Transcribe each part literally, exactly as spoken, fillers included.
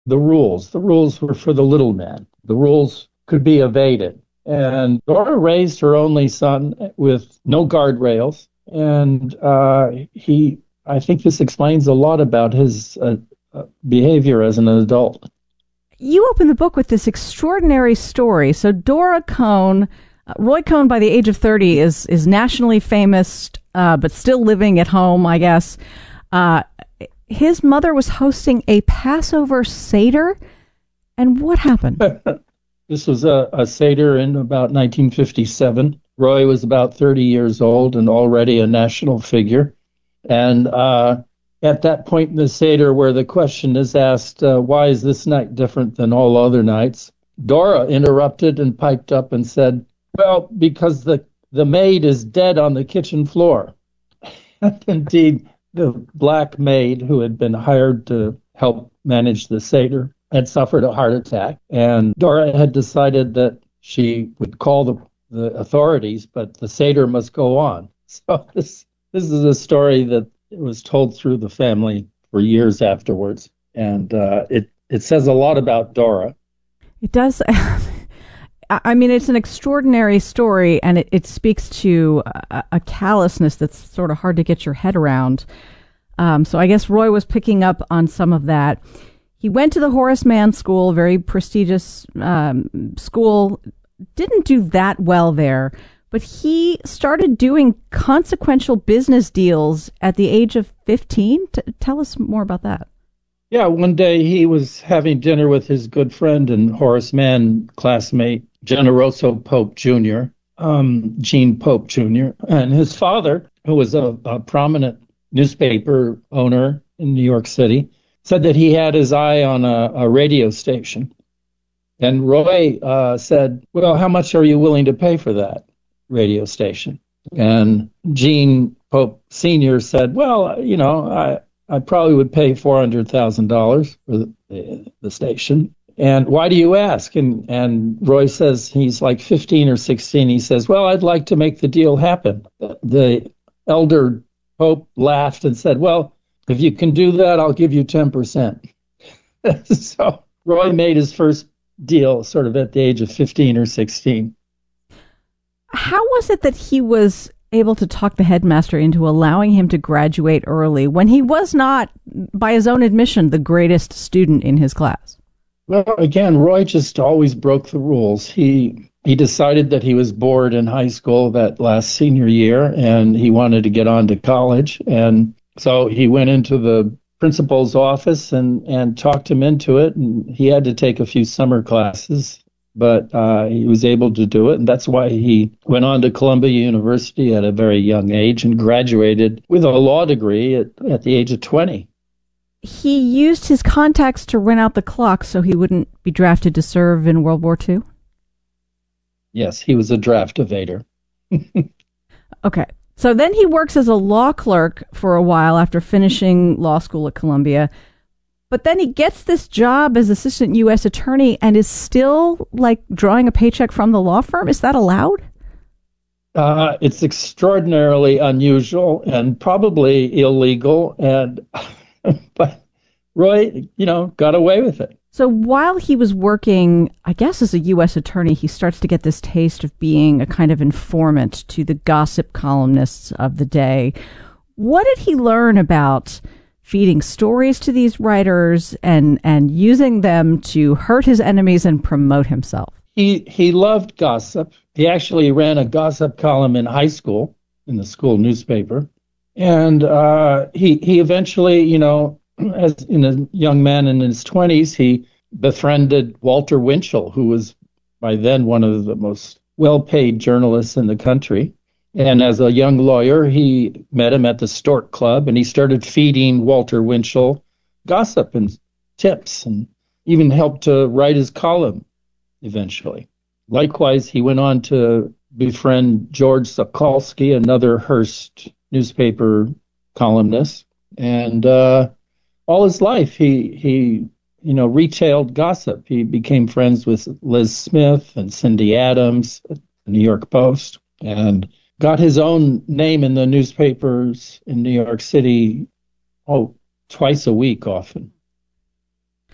the rules. The rules were for the little man. The rules could be evaded. And Dora raised her only son with no guardrails. And uh, he, I think this explains a lot about his uh, uh, behavior as an adult. You open the book with this extraordinary story. So Dora Cohn, uh, Roy Cohn, by the age of thirty, is is nationally famous, uh, but still living at home, I guess. Uh, his mother was hosting a Passover Seder. And what happened? This was a, a Seder in about nineteen fifty-seven. Roy was about thirty years old and already a national figure. And uh, at that point in the Seder where the question is asked, uh, why is this night different than all other nights? Dora interrupted and piped up and said, well, because the, the maid is dead on the kitchen floor. Indeed, the black maid who had been hired to help manage the Seder had suffered a heart attack. And Dora had decided that she would call the, the authorities, but the Seder must go on. So this this is a story that was told through the family for years afterwards. And uh, it, it says a lot about Dora. It does. I mean, it's an extraordinary story, and it, it speaks to a, a callousness that's sort of hard to get your head around. Um, so I guess Roy was picking up on some of that. He went to the Horace Mann School, very prestigious um, school, didn't do that well there, but he started doing consequential business deals at the age of fifteen. T- tell us more about that. Yeah, one day he was having dinner with his good friend and Horace Mann classmate, Generoso Pope Junior, um, Gene Pope Junior, and his father, who was a, a prominent newspaper owner in New York City, said that he had his eye on a, a radio station. And Roy uh, said, well, how much are you willing to pay for that radio station? And Gene Pope Senior said, well, you know, I, I probably would pay four hundred thousand dollars for the, the, the station. And why do you ask? And, and Roy says he's like fifteen or sixteen. He says, well, I'd like to make the deal happen. The elder Pope laughed and said, well, if you can do that, I'll give you ten percent. So Roy made his first deal sort of at the age of fifteen or sixteen. How was it that he was able to talk the headmaster into allowing him to graduate early when he was not, by his own admission, the greatest student in his class? Well, again, Roy just always broke the rules. He he decided that he was bored in high school that last senior year, and he wanted to get on to college. And so he went into the principal's office and, and talked him into it. And he had to take a few summer classes, but uh, he was able to do it. And that's why he went on to Columbia University at a very young age and graduated with a law degree at, at the age of twenty. He used his contacts to run out the clock so he wouldn't be drafted to serve in World War Two? Yes, he was a draft evader. Okay. So then he works as a law clerk for a while after finishing law school at Columbia. But then he gets this job as assistant U S attorney and is still like drawing a paycheck from the law firm. Is that allowed? Uh, it's extraordinarily unusual and probably illegal. And but Roy, you know, got away with it. So while he was working, I guess, as a U S attorney, he starts to get this taste of being a kind of informant to the gossip columnists of the day. What did he learn about feeding stories to these writers and, and using them to hurt his enemies and promote himself? He he loved gossip. He actually ran a gossip column in high school, in the school newspaper. And uh, he he eventually, you know, as in a young man in his twenties, he befriended Walter Winchell, who was by then one of the most well-paid journalists in the country. And as a young lawyer, he met him at the Stork Club, and he started feeding Walter Winchell gossip and tips, and even helped to write his column eventually. Likewise, he went on to befriend George Sokolsky, another Hearst newspaper columnist, and uh, all his life, he he you know retailed gossip. He became friends with Liz Smith and Cindy Adams at the New York Post, and got his own name in the newspapers in New York City, oh, twice a week often.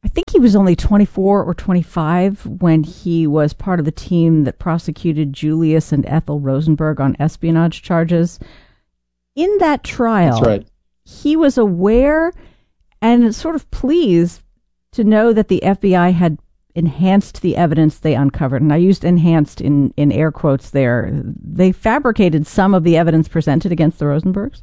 I think he was only twenty-four or twenty-five when he was part of the team that prosecuted Julius and Ethel Rosenberg on espionage charges. In that trial, That's right. he was aware and sort of pleased to know that the F B I had enhanced the evidence they uncovered. And I used enhanced in, in air quotes there. They fabricated some of the evidence presented against the Rosenbergs?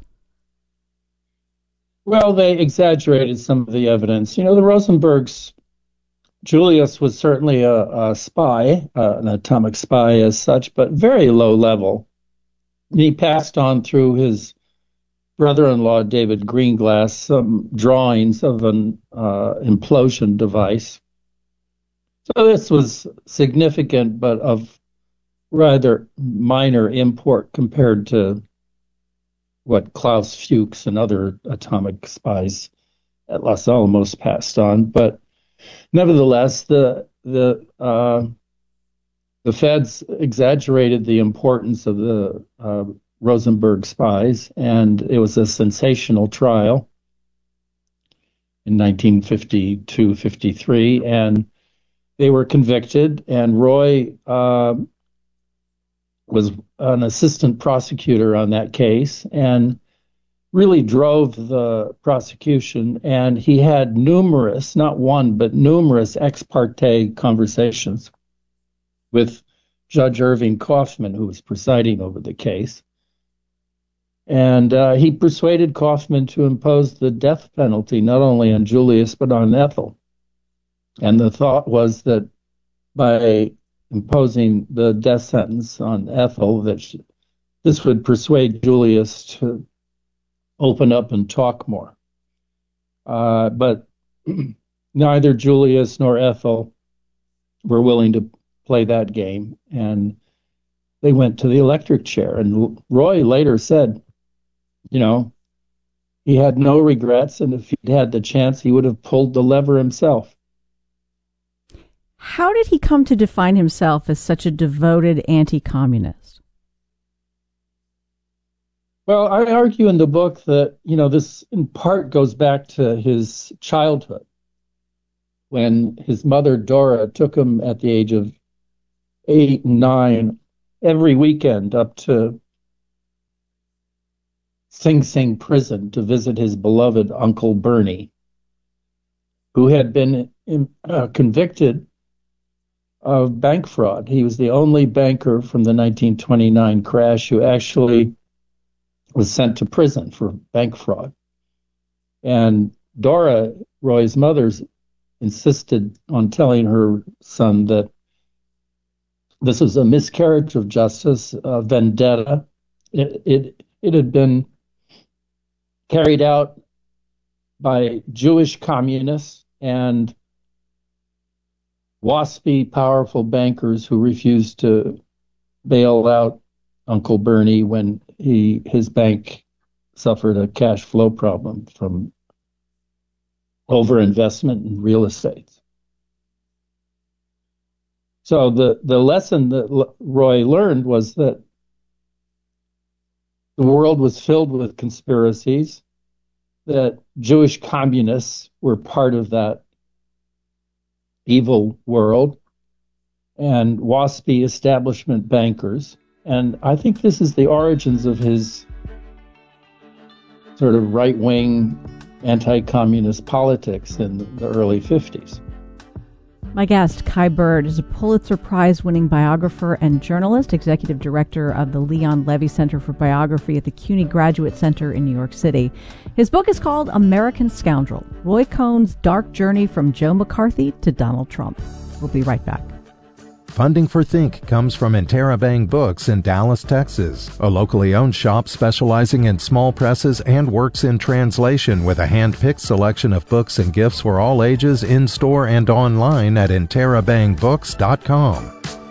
Well, they exaggerated some of the evidence. You know, the Rosenbergs, Julius was certainly a, a spy, uh, an atomic spy as such, but very low level. He passed on through his brother-in-law, David Greenglass, some drawings of an uh, implosion device. So this was significant, but of rather minor import compared to what Klaus Fuchs and other atomic spies at Los Alamos passed on. But nevertheless, the the uh, the feds exaggerated the importance of the uh, Rosenberg spies, and it was a sensational trial in nineteen fifty-two fifty-three, and they were convicted, and Roy uh, was an assistant prosecutor on that case and really drove the prosecution. And he had numerous, not one, but numerous ex parte conversations with Judge Irving Kaufman, who was presiding over the case. And uh, he persuaded Kaufman to impose the death penalty, not only on Julius, but on Ethel. And the thought was that by imposing the death sentence on Ethel, that she, this would persuade Julius to open up and talk more. Uh, but neither Julius nor Ethel were willing to play that game, and they went to the electric chair. And Roy later said, you know, he had no regrets, and if he'd had the chance, he would have pulled the lever himself. How did he come to define himself as such a devoted anti-communist? Well, I argue in the book that, you know, this in part goes back to his childhood, when his mother, Dora, took him at the age of eight and nine every weekend up to Sing Sing prison to visit his beloved Uncle Bernie, who had been uh, convicted of bank fraud. He was the only banker from the nineteen twenty-nine crash who actually was sent to prison for bank fraud. And Dora, Roy's mother, insisted on telling her son that this was a miscarriage of justice, a vendetta. It, it, it had been carried out by Jewish communists and waspy, powerful bankers who refused to bail out Uncle Bernie when he his bank suffered a cash flow problem from overinvestment in real estate. So the, the lesson that Roy learned was that the world was filled with conspiracies, that Jewish communists were part of that evil world, and waspy establishment bankers. And I think this is the origins of his sort of right-wing anti-communist politics in the early fifties. My guest, Kai Bird, is a Pulitzer Prize-winning biographer and journalist, executive director of the Leon Levy Center for Biography at the CUNY Graduate Center in New York City. His book is called American Scoundrel, Roy Cohn's Dark Journey from Joe McCarthy to Donald Trump. We'll be right back. Funding for Think comes from Interabang Books in Dallas, Texas, a locally owned shop specializing in small presses and works in translation with a hand-picked selection of books and gifts for all ages in-store and online at interabang books dot com.